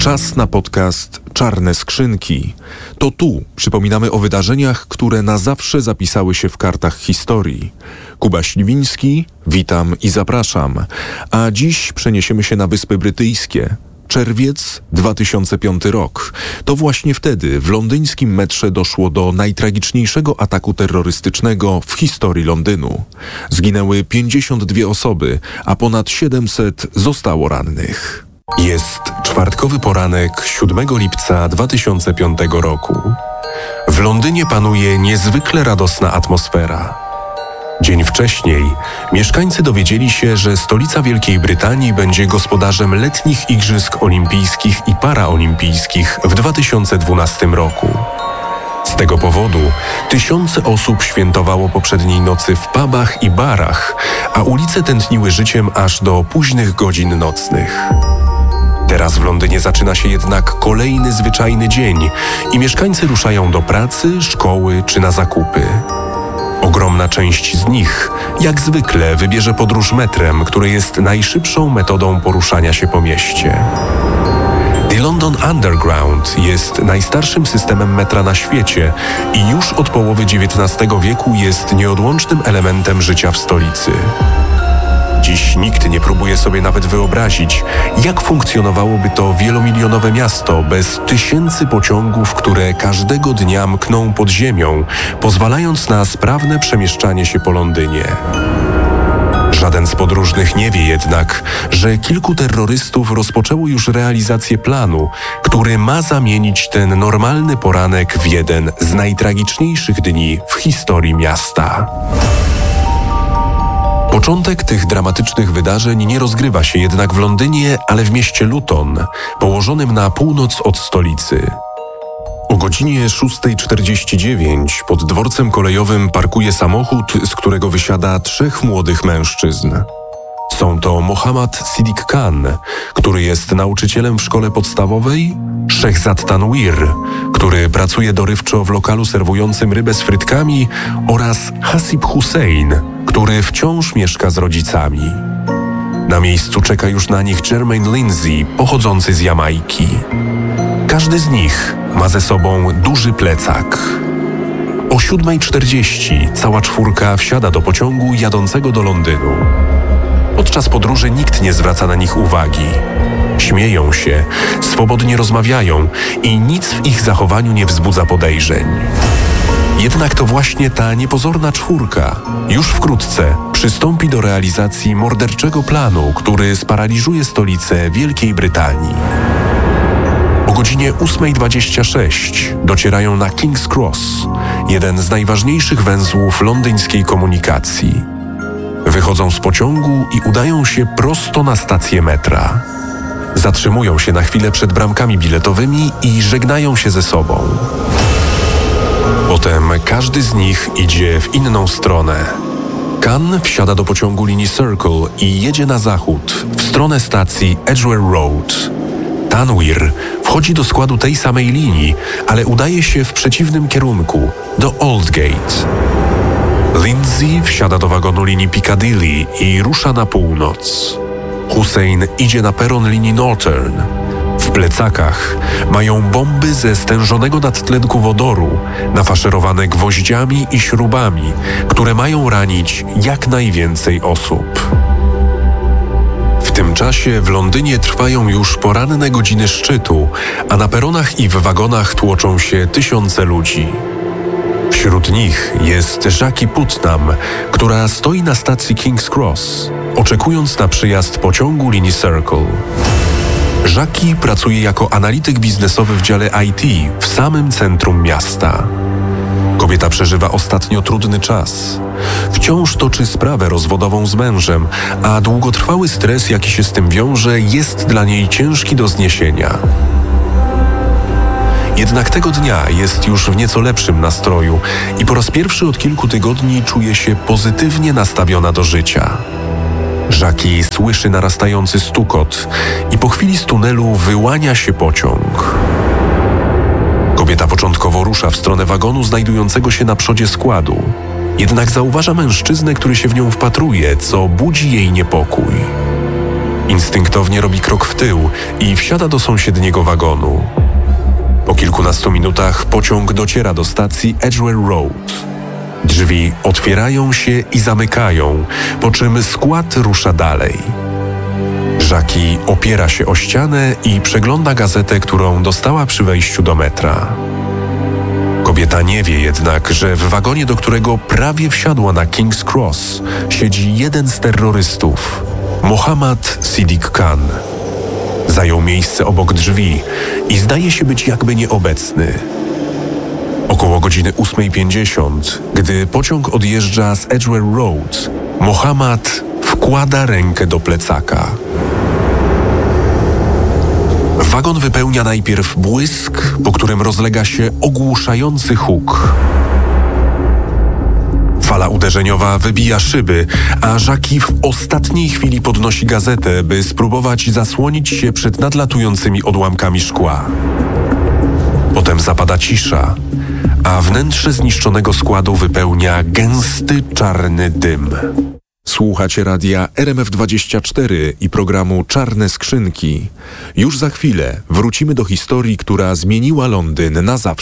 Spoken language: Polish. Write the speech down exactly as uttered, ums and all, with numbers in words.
Czas na podcast Czarne Skrzynki. To tu przypominamy o wydarzeniach, które na zawsze zapisały się w kartach historii. Kuba Śliwiński, witam i zapraszam. A dziś przeniesiemy się na Wyspy Brytyjskie. Czerwiec dwa tysiące piąty rok. To właśnie wtedy w londyńskim metrze doszło do najtragiczniejszego ataku terrorystycznego w historii Londynu. Zginęły pięćdziesiąt dwie osoby, a ponad siedemset zostało rannych. Jest czwartkowy poranek siódmego lipca dwa tysiące piątego roku. W Londynie panuje niezwykle radosna atmosfera. Dzień wcześniej mieszkańcy dowiedzieli się, że stolica Wielkiej Brytanii będzie gospodarzem letnich Igrzysk Olimpijskich i Paraolimpijskich w dwa tysiące dwunastym roku. Z tego powodu tysiące osób świętowało poprzedniej nocy w pubach i barach, a ulice tętniły życiem aż do późnych godzin nocnych. Teraz w Londynie zaczyna się jednak kolejny zwyczajny dzień i mieszkańcy ruszają do pracy, szkoły czy na zakupy. Ogromna część z nich, jak zwykle, wybierze podróż metrem, które jest najszybszą metodą poruszania się po mieście. The London Underground jest najstarszym systemem metra na świecie i już od połowy dziewiętnastego wieku jest nieodłącznym elementem życia w stolicy. Dziś nikt nie próbuje sobie nawet wyobrazić, jak funkcjonowałoby to wielomilionowe miasto bez tysięcy pociągów, które każdego dnia mkną pod ziemią, pozwalając na sprawne przemieszczanie się po Londynie. Żaden z podróżnych nie wie jednak, że kilku terrorystów rozpoczęło już realizację planu, który ma zamienić ten normalny poranek w jeden z najtragiczniejszych dni w historii miasta. Początek tych dramatycznych wydarzeń nie rozgrywa się jednak w Londynie, ale w mieście Luton, położonym na północ od stolicy. O godzinie szósta czterdzieści dziewięć pod dworcem kolejowym parkuje samochód, z którego wysiada trzech młodych mężczyzn. Są to Mohammad Siddiq Khan, który jest nauczycielem w szkole podstawowej, Shehzad Tanwir, który pracuje dorywczo w lokalu serwującym rybę z frytkami, oraz Hasib Hussein, który wciąż mieszka z rodzicami. Na miejscu czeka już na nich Jermaine Lindsay, pochodzący z Jamajki. Każdy z nich ma ze sobą duży plecak. O siódma czterdzieści cała czwórka wsiada do pociągu jadącego do Londynu. Podczas podróży nikt nie zwraca na nich uwagi. Śmieją się, swobodnie rozmawiają i nic w ich zachowaniu nie wzbudza podejrzeń. Jednak to właśnie ta niepozorna czwórka już wkrótce przystąpi do realizacji morderczego planu, który sparaliżuje stolicę Wielkiej Brytanii. O godzinie ósma dwadzieścia sześć docierają na King's Cross, jeden z najważniejszych węzłów londyńskiej komunikacji. Wychodzą z pociągu i udają się prosto na stację metra. Zatrzymują się na chwilę przed bramkami biletowymi i żegnają się ze sobą. Potem każdy z nich idzie w inną stronę. Khan wsiada do pociągu linii Circle i jedzie na zachód, w stronę stacji Edgware Road. Tanwir wchodzi do składu tej samej linii, ale udaje się w przeciwnym kierunku, do Aldgate. Lindsay wsiada do wagonu linii Piccadilly i rusza na północ. Hussein idzie na peron linii Northern. W plecakach mają bomby ze stężonego nadtlenku wodoru, nafaszerowane gwoździami i śrubami, które mają ranić jak najwięcej osób. W tym czasie w Londynie trwają już poranne godziny szczytu, a na peronach i w wagonach tłoczą się tysiące ludzi. Wśród nich jest Jackie Putnam, która stoi na stacji King's Cross, oczekując na przyjazd pociągu linii Circle. Jackie pracuje jako analityk biznesowy w dziale I T w samym centrum miasta. Kobieta przeżywa ostatnio trudny czas. Wciąż toczy sprawę rozwodową z mężem, a długotrwały stres, jaki się z tym wiąże, jest dla niej ciężki do zniesienia. Jednak tego dnia jest już w nieco lepszym nastroju i po raz pierwszy od kilku tygodni czuje się pozytywnie nastawiona do życia. Jackie słyszy narastający stukot i po chwili z tunelu wyłania się pociąg. Kobieta początkowo rusza w stronę wagonu znajdującego się na przodzie składu. Jednak zauważa mężczyznę, który się w nią wpatruje, co budzi jej niepokój. Instynktownie robi krok w tył i wsiada do sąsiedniego wagonu. Po kilkunastu minutach pociąg dociera do stacji Edgware Road. Drzwi otwierają się i zamykają, po czym skład rusza dalej. Jackie opiera się o ścianę i przegląda gazetę, którą dostała przy wejściu do metra. Kobieta nie wie jednak, że w wagonie, do którego prawie wsiadła na King's Cross, siedzi jeden z terrorystów, Mohammad Siddiq Khan. Zajął miejsce obok drzwi i zdaje się być jakby nieobecny. Około godziny ósmej pięćdziesiąt, gdy pociąg odjeżdża z Edgware Road, Mohammad wkłada rękę do plecaka. Wagon wypełnia najpierw błysk, po którym rozlega się ogłuszający huk. Fala uderzeniowa wybija szyby, a Jackie w ostatniej chwili podnosi gazetę, by spróbować zasłonić się przed nadlatującymi odłamkami szkła. Potem zapada cisza, a wnętrze zniszczonego składu wypełnia gęsty, czarny dym. Słuchacie radia R M F dwadzieścia cztery i programu Czarne Skrzynki. Już za chwilę wrócimy do historii, która zmieniła Londyn na zawsze.